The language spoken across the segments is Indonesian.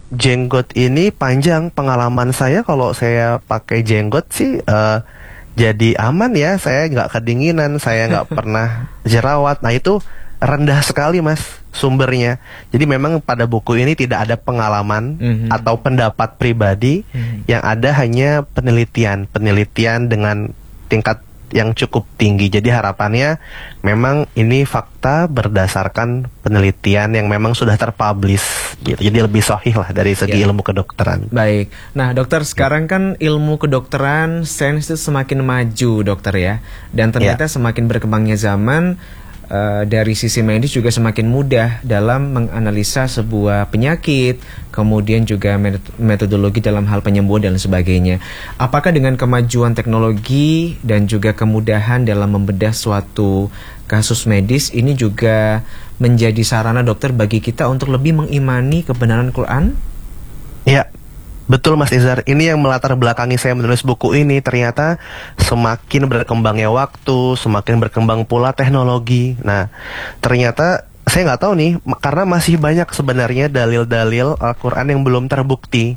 jenggot ini panjang. Pengalaman saya kalau saya pakai jenggot sih jadi aman ya. Saya nggak kedinginan, saya nggak pernah jerawat. Nah itu rendah sekali mas sumbernya. Jadi memang pada buku ini tidak ada pengalaman atau pendapat pribadi, yang ada hanya penelitian dengan tingkat yang cukup tinggi. Jadi harapannya memang ini fakta berdasarkan penelitian yang memang sudah terpublish gitu. Jadi lebih sahih lah dari segi ilmu kedokteran. Baik. Nah, dokter, sekarang kan ilmu kedokteran sains itu semakin maju, dokter ya. Dan ternyata semakin berkembangnya zaman, dari sisi medis juga semakin mudah dalam menganalisa sebuah penyakit, kemudian juga metodologi dalam hal penyembuhan dan sebagainya. Apakah dengan kemajuan teknologi dan juga kemudahan dalam membedah suatu kasus medis ini juga menjadi sarana dokter bagi kita untuk lebih mengimani kebenaran Quran? Ya, betul Mas Izar. Ini yang melatar belakangi saya menulis buku ini. Ternyata semakin berkembangnya waktu, semakin berkembang pula teknologi. Nah, ternyata saya nggak tahu nih, karena masih banyak sebenarnya dalil-dalil Al-Quran yang belum terbukti.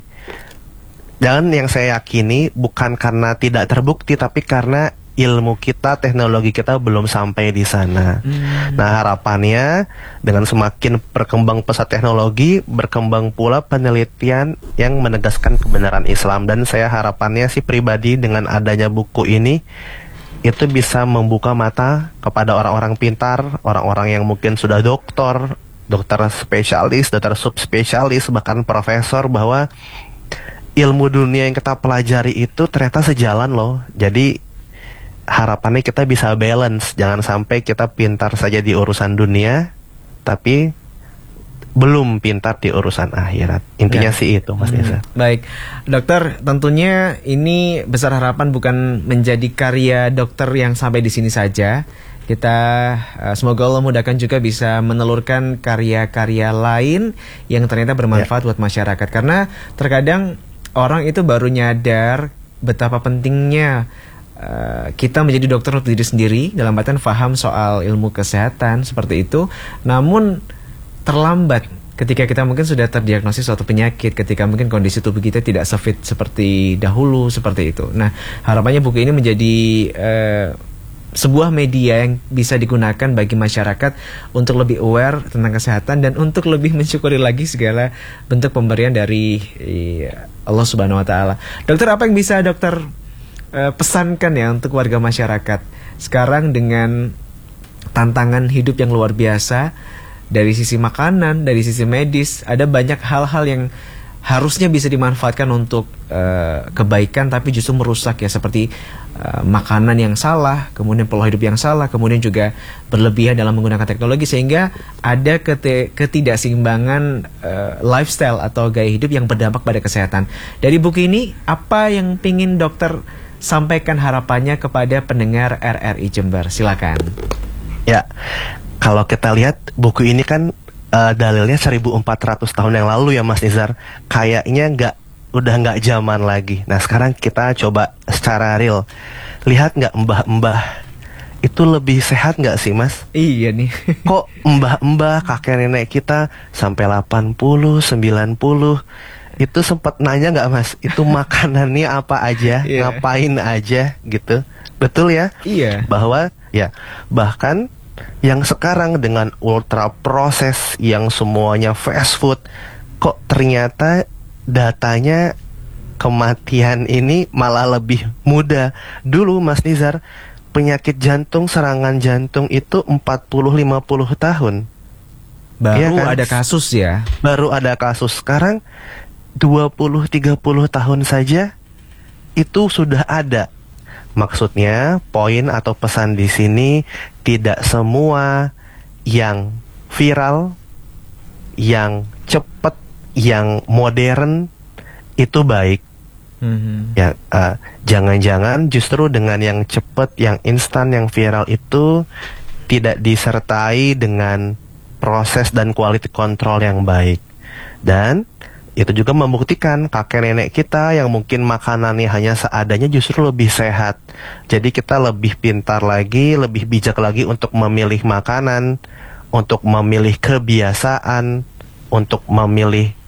Dan yang saya yakini bukan karena tidak terbukti, tapi karena ilmu kita, teknologi kita belum sampai di sana. Nah, harapannya dengan semakin berkembang pesat teknologi, berkembang pula penelitian yang menegaskan kebenaran Islam. Dan saya harapannya sih pribadi dengan adanya buku ini, itu bisa membuka mata kepada orang-orang pintar, orang-orang yang mungkin sudah dokter spesialis, dokter subspesialis, bahkan profesor, bahwa ilmu dunia yang kita pelajari itu ternyata sejalan loh. Jadi harapannya kita bisa balance, jangan sampai kita pintar saja di urusan dunia tapi belum pintar di urusan akhirat. Intinya sih itu Mas Nisa. Baik, dokter, tentunya ini besar harapan bukan menjadi karya dokter yang sampai di sini saja. Kita semoga Allah mudahkan juga bisa menelurkan karya-karya lain yang ternyata bermanfaat buat masyarakat. Karena terkadang orang itu baru nyadar betapa pentingnya kita menjadi dokter untuk diri sendiri, dalam artian paham soal ilmu kesehatan seperti itu. Namun terlambat ketika kita mungkin sudah terdiagnosis suatu penyakit, ketika mungkin kondisi tubuh kita tidak sefit seperti dahulu, seperti itu. Nah, harapannya buku ini menjadi sebuah media yang bisa digunakan bagi masyarakat untuk lebih aware tentang kesehatan dan untuk lebih mensyukuri lagi segala bentuk pemberian dari Allah Subhanahu wa taala. Dokter, apa yang bisa dokter pesankan ya untuk warga masyarakat sekarang dengan tantangan hidup yang luar biasa dari sisi makanan, dari sisi medis, ada banyak hal-hal yang harusnya bisa dimanfaatkan untuk kebaikan tapi justru merusak ya, seperti makanan yang salah, kemudian pola hidup yang salah, kemudian juga berlebihan dalam menggunakan teknologi sehingga ada ketidakseimbangan lifestyle atau gaya hidup yang berdampak pada kesehatan. Dari buku ini apa yang pingin dokter sampaikan harapannya kepada pendengar RRI Jember? Silakan. Ya, kalau kita lihat buku ini kan dalilnya 1400 tahun yang lalu ya Mas Nizar. Kayaknya udah nggak zaman lagi. Nah sekarang kita coba secara real, lihat nggak mbah-mbah itu lebih sehat nggak sih Mas? Iya nih. Kok mbah-mbah kakek nenek kita sampai 80, 90 itu sempat nanya nggak Mas, itu makanannya apa aja, ngapain aja gitu. Betul ya? Iya. Bahwa ya bahkan yang sekarang dengan ultra proses yang semuanya fast food, kok ternyata datanya kematian ini malah lebih muda. Dulu Mas Nizar, penyakit jantung, serangan jantung itu 40-50 tahun. Baru ya kan? ada kasus ya. Baru ada kasus. Sekarang 20-30 tahun saja itu sudah ada. Maksudnya poin atau pesan di sini, tidak semua yang viral, yang cepat, yang modern itu baik. Ya, jangan-jangan justru dengan yang cepat, yang instan, yang viral itu tidak disertai dengan proses dan quality control yang baik. Dan itu juga membuktikan kakek nenek kita yang mungkin makanannya hanya seadanya justru lebih sehat. Jadi kita lebih pintar lagi, lebih bijak lagi untuk memilih makanan, untuk memilih kebiasaan, untuk memilih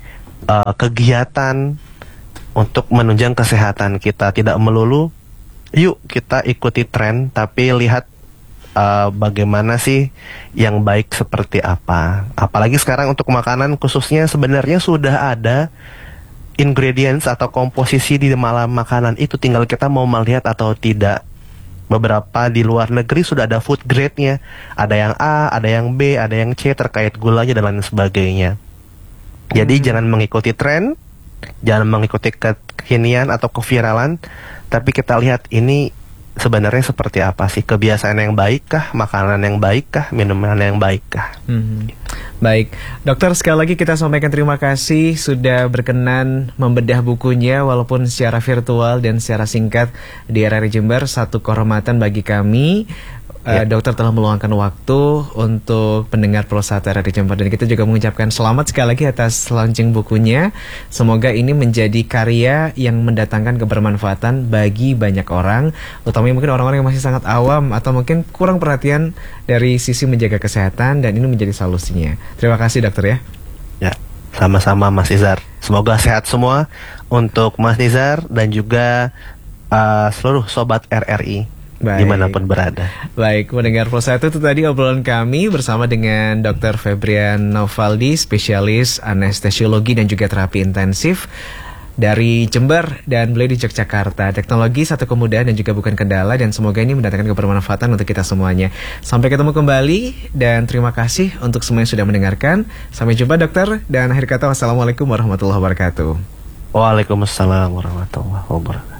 kegiatan untuk menunjang kesehatan kita. Tidak melulu yuk kita ikuti tren, tapi lihat bagaimana sih yang baik seperti apa. Apalagi sekarang untuk makanan khususnya sebenarnya sudah ada ingredients atau komposisi di dalam makanan itu, tinggal kita mau melihat atau tidak. Beberapa di luar negeri sudah ada food grade-nya. Ada yang A, ada yang B, ada yang C terkait gulanya dan lain sebagainya. Jadi jangan mengikuti tren, jangan mengikuti kekinian atau keviralan, tapi kita lihat ini sebenarnya seperti apa sih, kebiasaan yang baik kah, makanan yang baik kah, minuman yang baik kah. Baik, dokter, sekali lagi kita sampaikan terima kasih sudah berkenan membedah bukunya walaupun secara virtual dan secara singkat di RRI Jember. Satu kehormatan bagi kami. Dokter telah meluangkan waktu untuk pendengar Pro 1 RRI Jember, dan kita juga mengucapkan selamat sekali lagi atas launching bukunya. Semoga ini menjadi karya yang mendatangkan kebermanfaatan bagi banyak orang, utamanya mungkin orang-orang yang masih sangat awam atau mungkin kurang perhatian dari sisi menjaga kesehatan, dan ini menjadi solusinya. Terima kasih dokter ya. Ya, sama-sama Mas Nizar. Semoga sehat semua untuk Mas Nizar dan juga seluruh sobat RRI. Baik. Dimanapun berada. Baik, mendengar Pro 1 itu tadi obrolan kami bersama dengan Dr. Febrian Novaldi, spesialis anestesiologi dan juga terapi intensif dari Jember, dan beliau di Yogyakarta. Teknologi satu kemudahan dan juga bukan kendala, dan semoga ini mendatangkan kebermanfaatan untuk kita semuanya. Sampai ketemu kembali, dan terima kasih untuk semua yang sudah mendengarkan. Sampai jumpa dokter, dan akhir kata wassalamualaikum warahmatullahi wabarakatuh. Waalaikumsalam warahmatullahi wabarakatuh.